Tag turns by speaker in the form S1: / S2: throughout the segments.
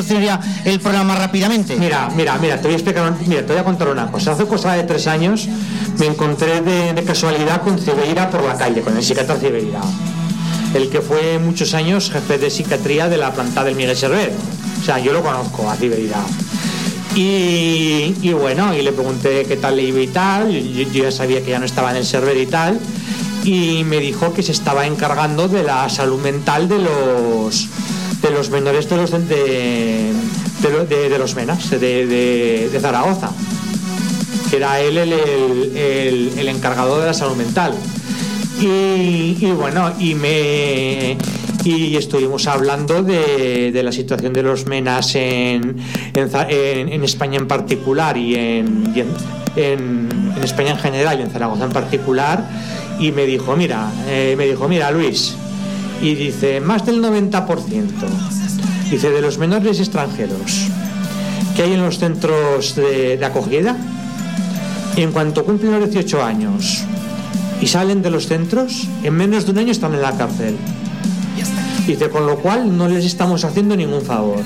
S1: solucionaría el problema más rápidamente?
S2: Mira, te voy a contar una cosa. Hace cosa de 3 años me encontré de casualidad con Cibeira por la calle, con el psiquiatra Cibeira, el que fue muchos años jefe de psiquiatría de la planta del Miguel Servet. O sea, yo lo conozco a Cibeira. Y bueno, y le pregunté qué tal le iba y tal. Yo ya sabía que ya no estaba en el Servet y tal. Y me dijo que se estaba encargando de la salud mental de los menores de los menas de Zaragoza, que era él el encargado de la salud mental. Y bueno, y estuvimos hablando de la situación de los menas en España en particular y en España en general y en Zaragoza en particular. Y me dijo, mira Luis, y dice, más del 90%, dice, de los menores extranjeros que hay en los centros de acogida, en cuanto cumplen los 18 años y salen de los centros, en menos de un año están en la cárcel. Dice, con lo cual no les estamos haciendo ningún favor.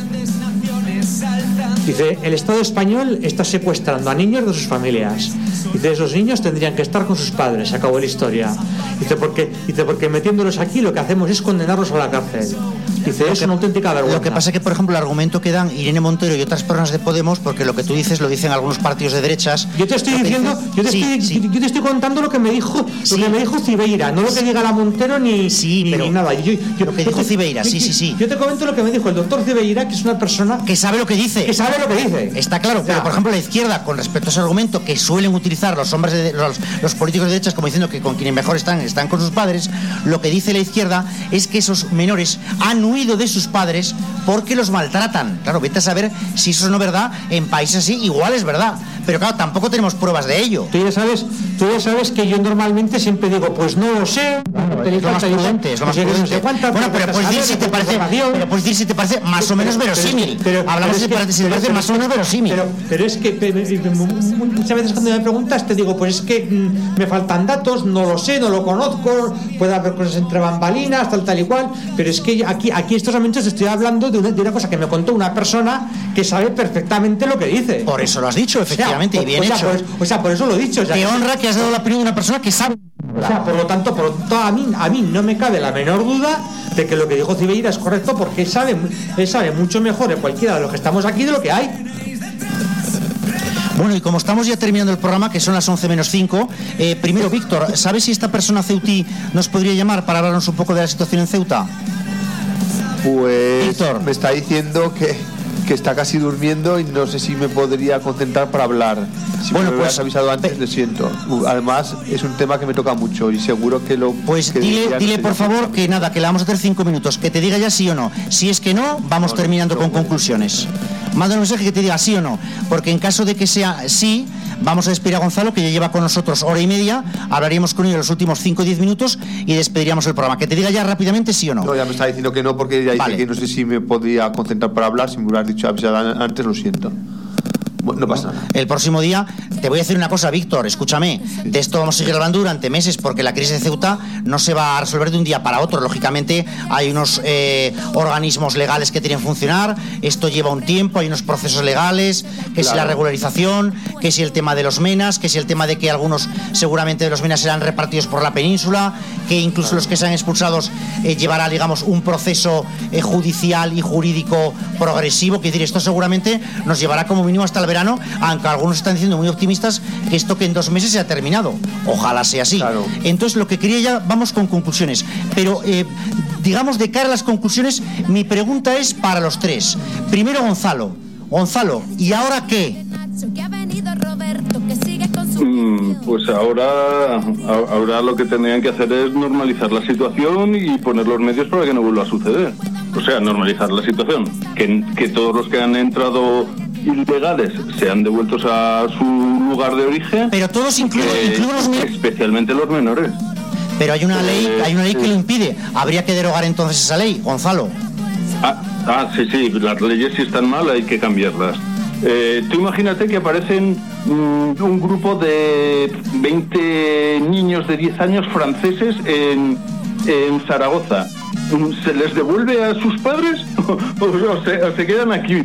S2: Dice, el Estado español está secuestrando a niños de sus familias. Dice, esos niños tendrían que estar con sus padres. Se acabó la historia. Dice, porque metiéndolos aquí lo que hacemos es condenarlos a la cárcel. Dice, es una auténtica vergüenza.
S1: Lo que pasa es que, por ejemplo, el argumento que dan Irene Montero y otras personas de Podemos, porque lo que tú dices lo dicen algunos partidos de derechas.
S2: Yo te estoy diciendo, yo te estoy contando lo que me dijo Cibeira, no lo que diga la Montero ni nada.
S1: Lo que dijo Cibeira, sí.
S2: Yo te comento lo que me dijo el doctor Cibeira, que es una persona
S1: que sabe lo que dice. Está claro, pero por ejemplo la izquierda, con respecto a ese argumento que suelen utilizar los hombres los políticos de derechas como diciendo que con quienes mejor están con sus padres, lo que dice la izquierda es que esos menores han huido de sus padres porque los maltratan. Claro, vete a saber si eso no es verdad. En países así igual es verdad, pero claro, tampoco tenemos pruebas de ello.
S2: Tú ya sabes que yo normalmente siempre digo, pues no lo sé.
S1: Es lo más prudente. Bueno, pero puedes decir si te parece más o menos verosímil. Hablamos si te parece más o menos verosímil.
S2: Pero es que muchas veces cuando me preguntas te digo, pues es que me faltan datos, no lo sé, no lo conozco, puede haber cosas entre bambalinas, tal y cual, pero es que aquí estos momentos estoy hablando de una cosa que me contó una persona que sabe perfectamente lo que dice.
S1: Por eso lo has dicho, efectivamente, y bien hecho.
S2: Por eso lo he dicho.
S1: Te honra que has dado la opinión de una persona que sabe.
S2: Por lo tanto, a mí no me cabe la menor duda de que lo que dijo Cibeira es correcto, porque él sabe mucho mejor en cualquiera de los que estamos aquí de lo que hay.
S1: Bueno, y como estamos ya terminando el programa, que son las 11 menos 5, primero, Víctor, ¿sabes si esta persona ceutí nos podría llamar para hablarnos un poco de la situación en Ceuta?
S3: Pues
S1: Víctor,
S3: me está diciendo que está casi durmiendo y no sé si me podría concentrar para hablar. Si me lo hubieras avisado antes, lo siento. Además, es un tema que me toca mucho y seguro que lo...
S1: Pues dile por favor que nada, que le vamos a hacer 5 minutos, que te diga ya sí o no. Si es que no, vamos terminando con conclusiones. Manda un mensaje que te diga sí o no, porque en caso de que sea sí, vamos a despedir a Gonzalo, que ya lleva con nosotros hora y media, hablaríamos con él en los últimos 5 o 10 minutos y despediríamos el programa. Que te diga ya rápidamente sí o no.
S3: No, ya me está diciendo que no, porque ya dice que no sé si me podría concentrar para hablar. Si me hubieras dicho avisado antes, lo siento. Bueno, no pasa nada.
S1: El próximo día te voy a decir una cosa, Víctor, escúchame. De esto vamos a seguir hablando durante meses, porque la crisis de Ceuta no se va a resolver de un día para otro. Lógicamente hay unos organismos legales que tienen que funcionar. Esto lleva un tiempo, hay unos procesos legales, que si la regularización, que si el tema de los menas, que si el tema de que algunos seguramente de los menas serán repartidos por la península, que incluso los que sean expulsados llevará, digamos, un proceso judicial y jurídico progresivo. Que decir, esto seguramente nos llevará como mínimo hasta el verano, aunque algunos están diciendo muy optimistas que esto que en 2 meses se ha terminado. Ojalá sea así. Claro. Entonces, lo que quería ya, vamos con conclusiones. Pero, digamos, de cara a las conclusiones, mi pregunta es para los tres. Primero, Gonzalo, ¿y ahora qué?
S4: Pues ahora lo que tendrían que hacer es normalizar la situación y poner los medios para que no vuelva a suceder. O sea, normalizar la situación. Que todos los que han entrado ilegales sean devueltos a su lugar de origen.
S1: Pero todos incluyen los menores.
S4: Especialmente los menores.
S1: Pero hay una ley que lo impide. Habría que derogar entonces esa ley, Gonzalo.
S4: Sí, las leyes si están mal hay que cambiarlas. Tú imagínate que aparecen un grupo de 20 niños de 10 años franceses en Zaragoza. ¿Se les devuelve a sus padres o se quedan aquí?